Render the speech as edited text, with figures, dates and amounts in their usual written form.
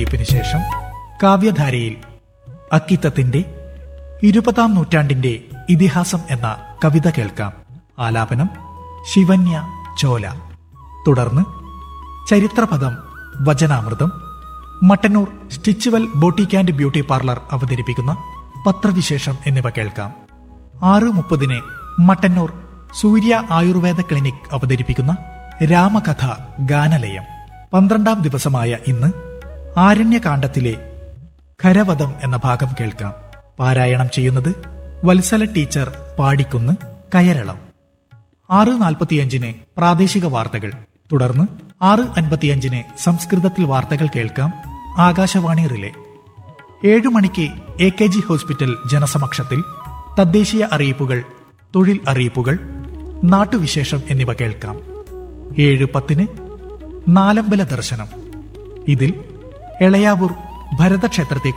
അറിയിപ്പിന് ശേഷം കാവ്യധാരയിൽ അക്കിത്തത്തിന്റെ 20-ാം നൂറ്റാണ്ടിന്റെ ഇതിഹാസം എന്ന കവിത കേൾക്കാം. ആലാപനം ശിവന്യ ചോല. തുടർന്ന് ചരിത്രപദം, വചനാമൃതം, Mattannur സ്റ്റിച്ചുവൽ boutique and beauty parlour അവതരിപ്പിക്കുന്ന പത്രവിശേഷം എന്നിവ കേൾക്കാം. 6:30 മട്ടന്നൂർ സൂര്യ ആയുർവേദ ക്ലിനിക് അവതരിപ്പിക്കുന്ന രാമകഥ ഗാനലയം. 12-ാം ദിവസമായ ഇന്ന് ആരണ്യകാണ്ഡത്തിലെ ഖരവധം എന്ന ഭാഗം കേൾക്കാം. പാരായണം ചെയ്യുന്നത് വത്സല ടീച്ചർ, പാടിക്കുന്ന്, കയരളം. 6:45 പ്രാദേശിക വാർത്തകൾ. തുടർന്ന് 6:55 സംസ്കൃതത്തിൽ വാർത്തകൾ കേൾക്കാം. ആകാശവാണി റിലേ. 7 മണിക്ക് AKG ഹോസ്പിറ്റൽ ജനസമക്ഷത്തിൽ തദ്ദേശീയ അറിയിപ്പുകൾ, തൊഴിൽ അറിയിപ്പുകൾ, നാട്ടുവിശേഷം എന്നിവ കേൾക്കാം. 7:10 നാലമ്പല ദർശനം. ഇതിൽ എളയാവൂർ ഭരതക്ഷേത്രത്തെ